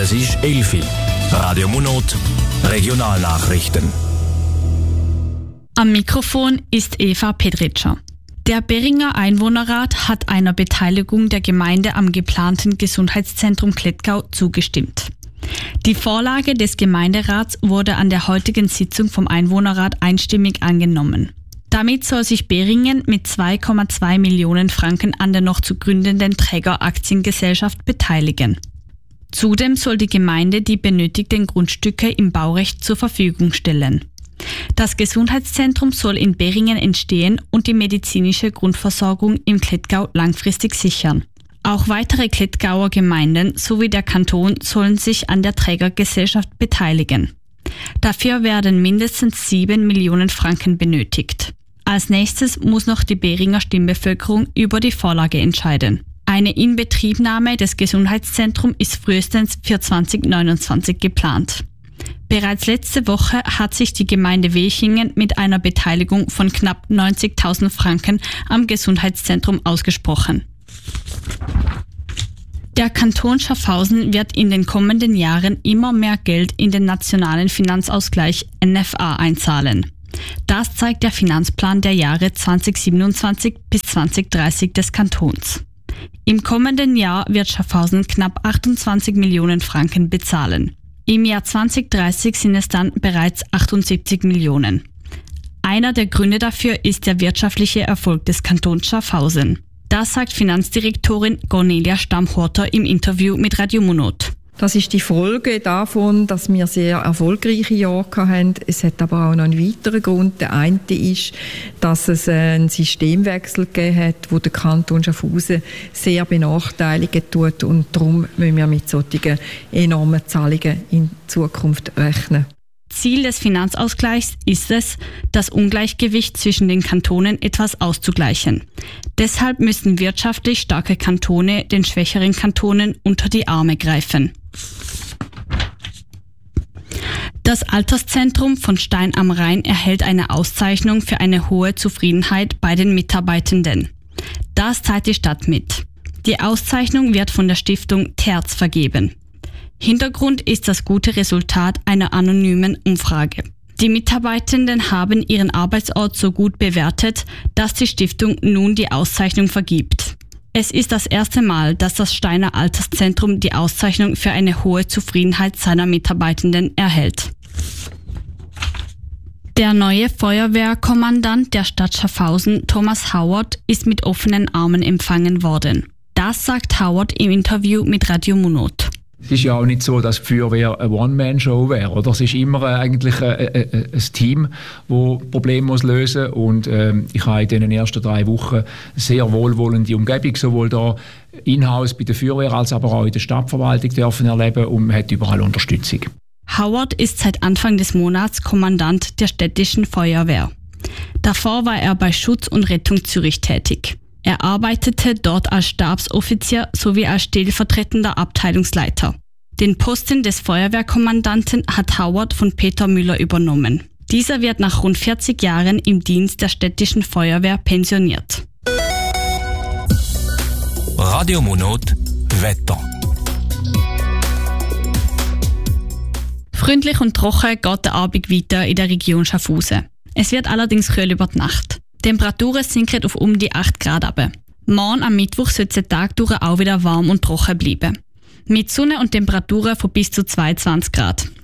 Es ist 11 Uhr. Radio Munot, Regionalnachrichten. Am Mikrofon ist Eva Pedritscher. Der Beringer Einwohnerrat hat einer Beteiligung der Gemeinde am geplanten Gesundheitszentrum Klettgau zugestimmt. Die Vorlage des Gemeinderats wurde an der heutigen Sitzung vom Einwohnerrat einstimmig angenommen. Damit soll sich Beringen mit 2,2 Millionen Franken an der noch zu gründenden Trägeraktiengesellschaft beteiligen. Zudem soll die Gemeinde die benötigten Grundstücke im Baurecht zur Verfügung stellen. Das Gesundheitszentrum soll in Beringen entstehen und die medizinische Grundversorgung im Klettgau langfristig sichern. Auch weitere Klettgauer Gemeinden sowie der Kanton sollen sich an der Trägergesellschaft beteiligen. Dafür werden mindestens 7 Millionen Franken benötigt. Als nächstes muss noch die Beringer Stimmbevölkerung über die Vorlage entscheiden. Eine Inbetriebnahme des Gesundheitszentrums ist frühestens für 2029 geplant. Bereits letzte Woche hat sich die Gemeinde Wechingen mit einer Beteiligung von knapp 90.000 Franken am Gesundheitszentrum ausgesprochen. Der Kanton Schaffhausen wird in den kommenden Jahren immer mehr Geld in den nationalen Finanzausgleich NFA einzahlen. Das zeigt der Finanzplan der Jahre 2027 bis 2030 des Kantons. Im kommenden Jahr wird Schaffhausen knapp 28 Millionen Franken bezahlen. Im Jahr 2030 sind es dann bereits 78 Millionen. Einer der Gründe dafür ist der wirtschaftliche Erfolg des Kantons Schaffhausen. Das sagt Finanzdirektorin Cornelia Stammhorter im Interview mit Radio Munot. Das ist die Folge davon, dass wir sehr erfolgreiche Jahre hatten. Es hat aber auch noch einen weiteren Grund. Der eine ist, dass es einen Systemwechsel gegeben hat, wo der Kanton Schaffhausen sehr benachteiligen tut. Und darum müssen wir mit solchen enormen Zahlungen in Zukunft rechnen. Ziel des Finanzausgleichs ist es, das Ungleichgewicht zwischen den Kantonen etwas auszugleichen. Deshalb müssen wirtschaftlich starke Kantone den schwächeren Kantonen unter die Arme greifen. Das Alterszentrum von Stein am Rhein erhält eine Auszeichnung für eine hohe Zufriedenheit bei den Mitarbeitenden. Das teilt die Stadt mit. Die Auszeichnung wird von der Stiftung Terz vergeben. Hintergrund ist das gute Resultat einer anonymen Umfrage. Die Mitarbeitenden haben ihren Arbeitsort so gut bewertet, dass die Stiftung nun die Auszeichnung vergibt. Es ist das erste Mal, dass das Steiner Alterszentrum die Auszeichnung für eine hohe Zufriedenheit seiner Mitarbeitenden erhält. Der neue Feuerwehrkommandant der Stadt Schaffhausen, Thomas Howard, ist mit offenen Armen empfangen worden. Das sagt Howard im Interview mit Radio Munot. Es ist ja auch nicht so, dass die Feuerwehr eine One-Man-Show wäre. Oder? Es ist immer eigentlich ein Team, das Probleme lösen muss. Und ich habe in den ersten 3 Wochen eine sehr wohlwollende Umgebung, sowohl da in-house bei der Feuerwehr als aber auch in der Stadtverwaltung dürfen erleben und man hat überall Unterstützung. Howard ist seit Anfang des Monats Kommandant der städtischen Feuerwehr. Davor war er bei Schutz und Rettung Zürich tätig. Er arbeitete dort als Stabsoffizier sowie als stellvertretender Abteilungsleiter. Den Posten des Feuerwehrkommandanten hat Howard von Peter Müller übernommen. Dieser wird nach rund 40 Jahren im Dienst der städtischen Feuerwehr pensioniert. Radio Munot, Wetter. Freundlich und trocken geht der Abend weiter in der Region Schaffhausen. Es wird allerdings kühl über die Nacht. Die Temperaturen sinken auf um die 8 Grad runter. Morgen am Mittwoch soll der Tag durch auch wieder warm und trocken bleiben. Mit Sonne und Temperaturen von bis zu 22 Grad.